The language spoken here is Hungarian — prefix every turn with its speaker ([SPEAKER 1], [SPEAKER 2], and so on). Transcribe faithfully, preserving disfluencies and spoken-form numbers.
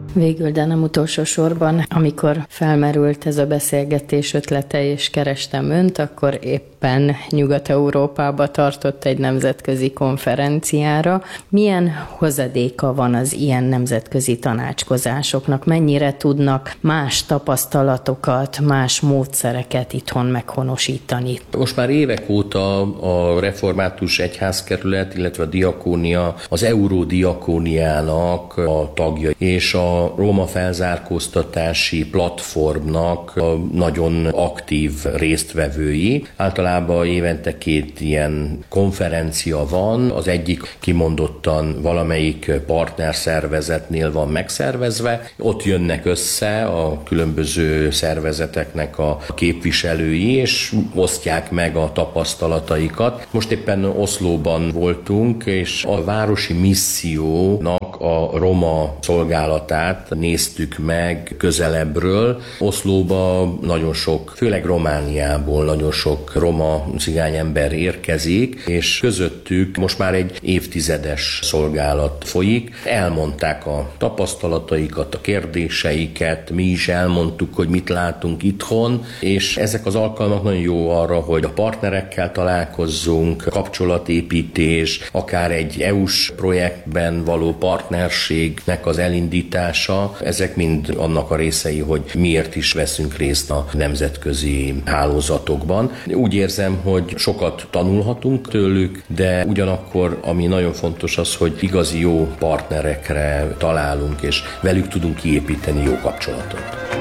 [SPEAKER 1] Végül, de nem utolsó sorban, amikor felmerült ez a beszélgetés ötlete és kerestem önt, akkor éppen Nyugat-Európába tartott egy nemzetközi konferenciára. Milyen hozadéka van az ilyen nemzetközi tanácskozásoknak? Mennyire tudnak más tapasztalatokat, más módszereket itthon meghonosítani?
[SPEAKER 2] Most már évek óta a református egyházkerület, illetve a diakónia az Eurodiakóniának a tagja, és a Roma felzárkóztatási platformnak a nagyon aktív résztvevői. Általában évente két ilyen konferencia van, az egyik kimondottan valamelyik partnerszervezetnél van megszervezve, ott jönnek össze a különböző szervezeteknek a képviselői, és osztják meg a tapasztalataikat. Most éppen Oszlóban voltunk, és a városi missziónak a roma szolgálatát néztük meg közelebbről. Oszlóba nagyon sok, főleg Romániából nagyon sok roma cigányember érkezik, és közöttük most már egy évtizedes szolgálat folyik. Elmondták a tapasztalataikat, a kérdéseiket, mi is elmondtuk, hogy mit látunk itthon, és ezek az alkalmak nagyon jó arra, hogy a partnerekkel találkozzunk, kapcsolatépítés, akár egy é u-s projektben való partnerségnek az elindítása, ezek mind annak a részei, hogy miért is veszünk részt a nemzetközi hálózatokban. Úgy érzem, hogy sokat tanulhatunk tőlük, de ugyanakkor ami nagyon fontos az, hogy igazi jó partnerekre találunk, és velük tudunk kiépíteni jó kapcsolatot.